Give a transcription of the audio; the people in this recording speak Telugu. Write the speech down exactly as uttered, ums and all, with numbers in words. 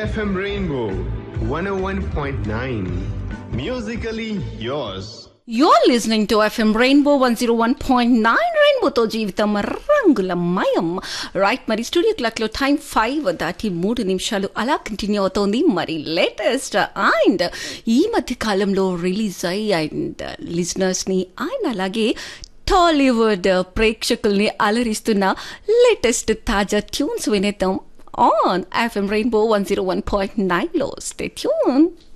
F M Rainbow one oh one point nine. Musically yours. You're listening to F M Rainbow one oh one point nine రెయిన్బోతో జీవితం రంగుల మయం. రైట్, మరి స్టూడియో క్లాక్లో టైం ఫైవ్ దాటి మూడు నిమిషాలు అలా కంటిన్యూ అవుతోంది. మరి లేటెస్ట్ అండ్ ఈ మధ్య కాలంలో రిలీజ్ అయ్యి అండ్ లిజనర్స్ని అండ్ అలాగే టాలీవుడ్ ప్రేక్షకుల్ని అలరిస్తున్న లేటెస్ట్ తాజా ట్యూన్స్ వినేద్దాం on FM rainbow one zero one point నైన్లో. Stay tune.